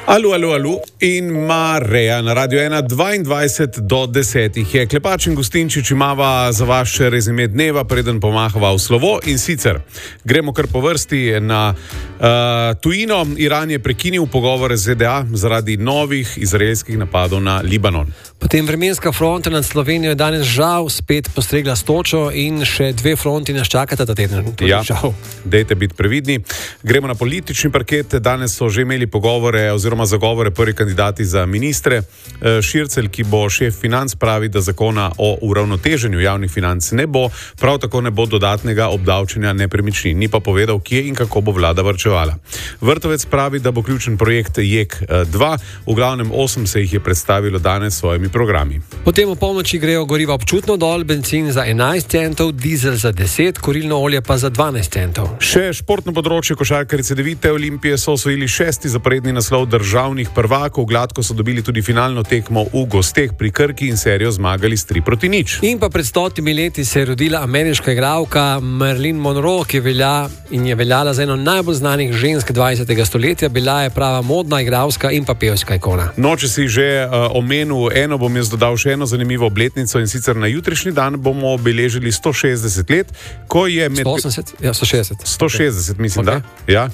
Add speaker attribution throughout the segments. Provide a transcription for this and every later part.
Speaker 1: Alu in Mareja na Radio 1, 22 do 10 je Klepač in Gustinčič imava za vaš rezime dneva, preden pomahava v slovo, in sicer gremo kar po vrsti na tujino. Iran je prekinil pogovore z ZDA zaradi novih izraelskih napadov na Libanon.
Speaker 2: Potem vremenska fronta nad Slovenijo je danes žal spet postregla s točo in še dve fronti nas čakata ta teden.
Speaker 1: Ja, dejte biti previdni. Gremo na politični parket. Danes so že imeli pogovore oziroma zagovore prvi kandidati za ministre. Šircelj, ki bo šef financ, pravi, da zakona o uravnoteženju javnih financ ne bo, prav tako ne bo dodatnega obdavčenja nepremičnin. Ni pa povedal, kje in kako bo vlada varčevala. Vrtovec pravi, da bo ključen projekt JEK2, v glavnem 8 se jih je predstavilo danes s svojimi programi.
Speaker 2: Potem v polnoči grejo goriva občutno dol, bencin za 11 centov, dizel za 10, kurilno olje pa za 12 centov.
Speaker 1: Še športno področje. Košarkarice Devite Olimpije so osvojili 6. zaporedni naslov državnih prvakov. Gladko so dobili tudi finalno tekmo v gosteh pri Krki in serijo zmagali s 3-0.
Speaker 2: In pa pred 100 leti se je rodila ameriška igralka Marilyn Monroe, ki je veljala za eno najbolj znanih žensk 20. stoletja. Bila je prava modna, igralska in pa pevska ikona.
Speaker 1: No, če si že omenil eno, bom jaz dodal še eno zanimivo obletnico, in sicer na jutrišnji dan bomo obeležili 160 let, ko je med...
Speaker 2: 180? Ja, 160.
Speaker 1: 160, mislim,
Speaker 2: okay.
Speaker 1: Da. Ja.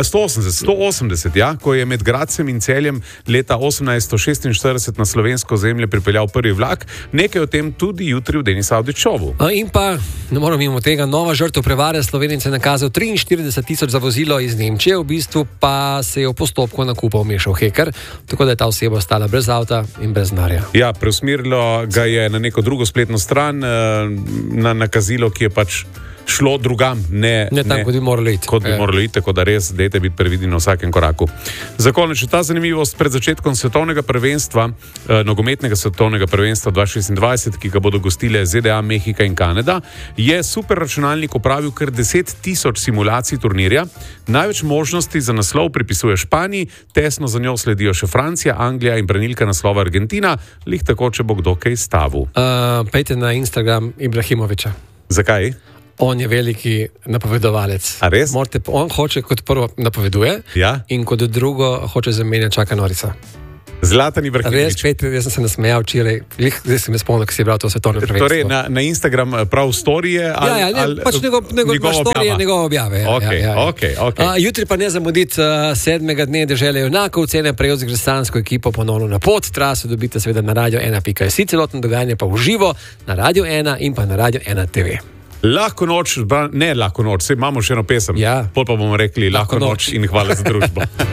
Speaker 1: 180, ja, ko je med Gradcem in Celjem leta 1846 na slovensko zemlje pripeljal prvi vlak. Nekaj o tem tudi jutri v Denis Audić Showu.
Speaker 2: In pa, ne moramo mimo tega, nova žrtev prevare. Slovenec je nakazal 43.000 za vozilo iz Nemčije, v bistvu pa se je v postopku nakupa vmešal heker, tako da je ta oseba ostala brez avta in brez denarja.
Speaker 1: Ja, preusmerilo ga je na neko drugo spletno stran, na nakazilo, ki je pač šlo drugam, ne
Speaker 2: tam, kot bi morali iti.
Speaker 1: Tako da res dejte biti previdni na vsakem koraku. Za konec še ta zanimivost. Pred začetkom svetovnega prvenstva, nogometnega svetovnega prvenstva 2026, ki ga bodo gostile ZDA, Mehika in Kanada, je superračunalnik opravil kar 10.000 simulacij turnirja. Največ možnosti za naslov pripisuje Španiji, tesno za njo sledijo še Francija, Anglija in branilka naslova Argentina, lih tako, če bo kdo kaj stavil.
Speaker 2: Pejte na Instagram Ibrahimoviča.
Speaker 1: Zakaj?
Speaker 2: On je veliki napovedovalec.
Speaker 1: A res?
Speaker 2: On hoče kot prvo napoveduje,
Speaker 1: ja? In
Speaker 2: kot drugo hoče zamenjati Čaka Norisa.
Speaker 1: Zlatan Ibrahimović.
Speaker 2: Res, Petr, jaz sem se nasmejal včeraj, zdaj sem me spomnil, ko si je bral to svetovno prvenstvo.
Speaker 1: Torej, na Instagram prav storije?
Speaker 2: Pač njegove objave.
Speaker 1: Okay.
Speaker 2: Jutri pa ne zamuditi 7. dne Dežele junakov, cene prejel z Gresansko ekipo ponovno na pot. Traso dobite seveda na radio1.si, celotno dogajanje pa v živo na Radio 1 in pa na Radio 1 TV.
Speaker 1: Lahko noč, saj imamo še eno pesem.
Speaker 2: Ja.
Speaker 1: Pol pa bomo rekli lahko noč in hvala za družbo.